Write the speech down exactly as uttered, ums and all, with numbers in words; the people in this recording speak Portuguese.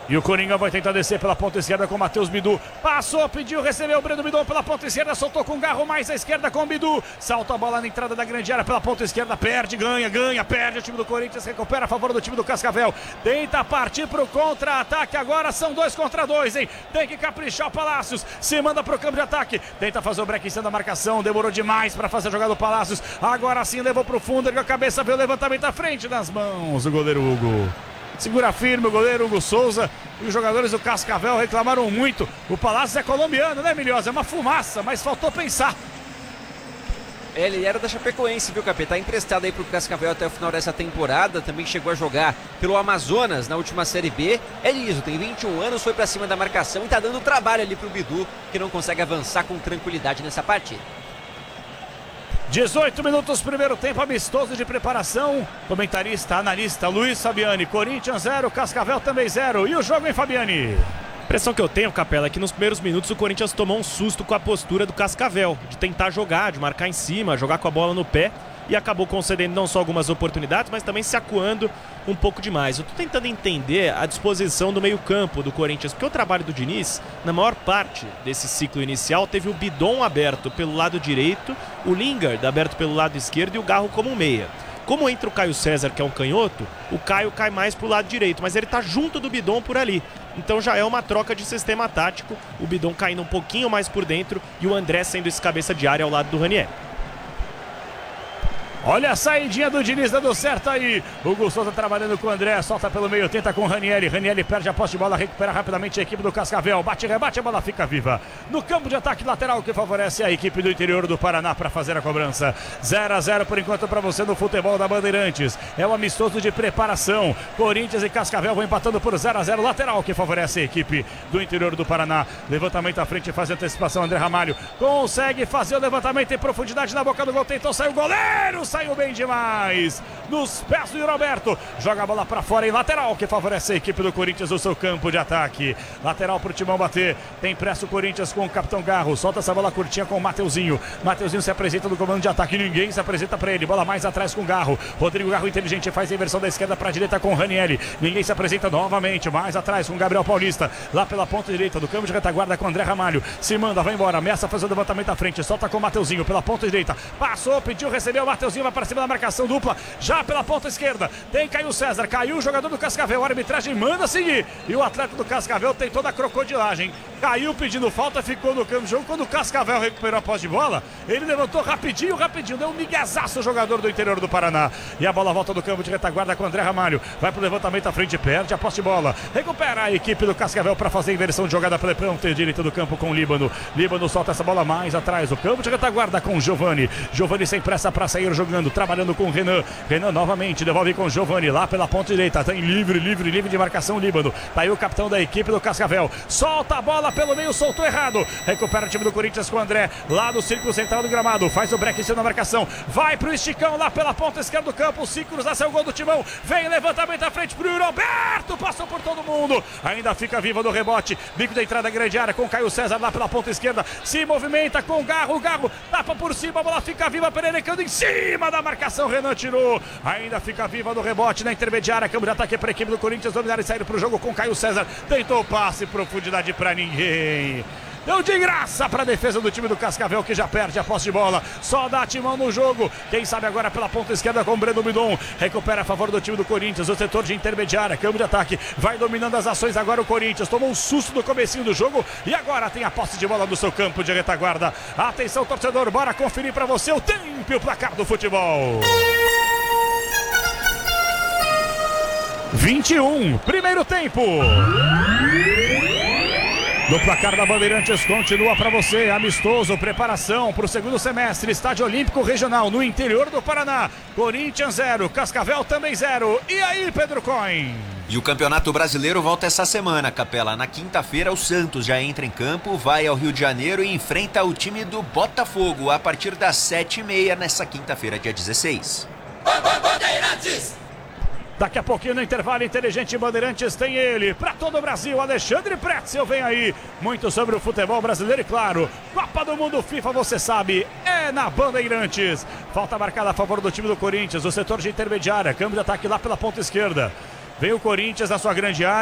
E o Coringa vai tentar descer pela ponta esquerda com o Matheus Bidu. Passou, pediu, recebeu o Breno Bidu pela ponta esquerda. Soltou com o Garro mais à esquerda com o Bidu. Salta a bola na entrada da grande área pela ponta esquerda. Perde, ganha, ganha, perde. O time do Corinthians recupera a favor do time do Cascavel. Tenta partir pro contra-ataque. Agora são dois contra dois, hein? Tem que caprichar o Palácios. Se manda pro campo de ataque. Tenta fazer o break em cima da marcação. Demorou demais para fazer a jogada do Palácios. Agora sim levou pro fundo. Ergueu a cabeça, veio o levantamento à frente das mãos. O goleiro Hugo. Segura firme o goleiro Hugo Souza. E os jogadores do Cascavel reclamaram muito. O Palácio é colombiano, né, Milhosa? É uma fumaça, mas faltou pensar. Ele era da Chapecoense, viu, Capê? Tá emprestado aí pro Cascavel até o final dessa temporada. Também chegou a jogar pelo Amazonas na última Série B. É liso, tem vinte e um anos, foi pra cima da marcação e tá dando trabalho ali pro Bidu, que não consegue avançar com tranquilidade nessa partida. dezoito minutos, primeiro tempo, amistoso de preparação. Comentarista, analista Luiz Fabiani. Corinthians zero, Cascavel também zero. E o jogo, hein, Fabiani? A impressão que eu tenho, Capela, é que nos primeiros minutos o Corinthians tomou um susto com a postura do Cascavel, de tentar jogar, de marcar em cima, jogar com a bola no pé, e acabou concedendo não só algumas oportunidades, mas também se acuando um pouco demais. Eu tô tentando entender a disposição do meio-campo do Corinthians, porque o trabalho do Diniz, na maior parte desse ciclo inicial, teve o Bidon aberto pelo lado direito, o Lingard aberto pelo lado esquerdo e o Garro como meia. Como entra o Caio César, que é um canhoto, o Caio cai mais pro lado direito, mas ele tá junto do Bidon por ali. Então já é uma troca de sistema tático, o Bidon caindo um pouquinho mais por dentro e o André sendo esse cabeça de área ao lado do Ranieri. Olha a saidinha do Diniz dando certo aí. O Hugo Souza trabalhando com o André. Solta pelo meio, tenta com o Ranieri. Ranieri perde a posse de bola, recupera rapidamente a equipe do Cascavel. Bate, rebate, a bola fica viva. No campo de ataque lateral que favorece a equipe do interior do Paraná para fazer a cobrança. zero a zero por enquanto para você no futebol da Bandeirantes. É um amistoso de preparação. Corinthians e Cascavel vão empatando por zero a zero. Lateral que favorece a equipe do interior do Paraná. Levantamento à frente, faz a antecipação. André Ramalho consegue fazer o levantamento em profundidade na boca do gol. Tentou sair o goleiro. Saiu bem demais nos pés do Roberto. Joga a bola pra fora em lateral que favorece a equipe do Corinthians no seu campo de ataque. Lateral pro Timão bater. Tem pressa o Corinthians com o capitão Garro. Solta essa bola curtinha com o Mateuzinho. Mateuzinho se apresenta no comando de ataque. Ninguém se apresenta pra ele. Bola mais atrás com o Garro. Rodrigo Garro inteligente faz a inversão da esquerda pra direita com o Ranieri. Ninguém se apresenta novamente. Mais atrás com o Gabriel Paulista. Lá pela ponta direita do campo de retaguarda com o André Ramalho. Se manda, vai embora. Ameaça fazer o levantamento à frente. Solta com o Mateuzinho pela ponta direita. Passou, pediu, recebeu. O Mateuzinho vai para cima da marcação dupla, já pela ponta esquerda. Tem Caio César, caiu o jogador do Cascavel. A arbitragem manda seguir. E o atleta do Cascavel tem toda a crocodilagem. Caiu pedindo falta, ficou no campo de jogo. Quando o Cascavel recuperou a posse de bola, ele levantou rapidinho, rapidinho. Deu um miguezaço o jogador do interior do Paraná. E a bola volta do campo de retaguarda com o André Ramalho. Vai pro levantamento à frente, perde a posse de bola. Recupera a equipe do Cascavel para fazer a inversão de jogada pela ponta direita do campo com o Líbano. Líbano solta essa bola mais atrás. O campo de retaguarda com o Giovani. Giovani sem pressa para sair jogando, trabalhando com o Renan. Renan novamente devolve com o Giovani lá pela ponta direita. Tem livre, livre, livre de marcação Líbano. Tá aí o capitão da equipe do Cascavel. Solta a bola pelo meio, soltou errado. Recupera o time do Corinthians com o André. Lá do círculo central do gramado. Faz o break em cima da marcação. Vai pro esticão lá pela ponta esquerda do campo. Ciclos dá seu gol do Timão. Vem levantamento à frente pro Roberto. Passou por todo mundo. Ainda fica viva do rebote. Bico da entrada grande área com o Caio César lá pela ponta esquerda. Se movimenta com o Garro. O Garro tapa por cima. A bola fica viva. Pererecando em cima da marcação. Renan tirou. Ainda fica viva no rebote na intermediária. Câmbio de ataque para a equipe do Corinthians dominar e sair para o jogo com Caio César. Tentou o passe, profundidade para ninguém. Deu de graça para a defesa do time do Cascavel, que já perde a posse de bola. Só dá Timão no jogo. Quem sabe agora pela ponta esquerda com o Breno Bidon. Recupera a favor do time do Corinthians. O setor de intermediária, câmbio de ataque. Vai dominando as ações agora o Corinthians. Tomou um susto no comecinho do jogo. E agora tem a posse de bola do seu campo de retaguarda. Atenção, torcedor. Bora conferir para você o tempo e o placar do futebol. vinte e um, primeiro tempo. No placar da Bandeirantes continua para você, amistoso, preparação para o segundo semestre, Estádio Olímpico Regional no interior do Paraná. Corinthians zero, Cascavel também zero. E aí, Pedro Coin? E o Campeonato Brasileiro volta essa semana, Capela. Na quinta-feira, o Santos já entra em campo, vai ao Rio de Janeiro e enfrenta o time do Botafogo a partir das sete e meia nessa quinta-feira, dia dezesseis. Bandeirantes! Daqui a pouquinho no intervalo inteligente Bandeirantes tem ele, para todo o Brasil, Alexandre Pretzel vem aí, muito sobre o futebol brasileiro e claro, Copa do Mundo FIFA você sabe, é na Bandeirantes. Falta marcada a favor do time do Corinthians, o setor de intermediária, câmbio de ataque lá pela ponta esquerda. Vem o Corinthians na sua grande área.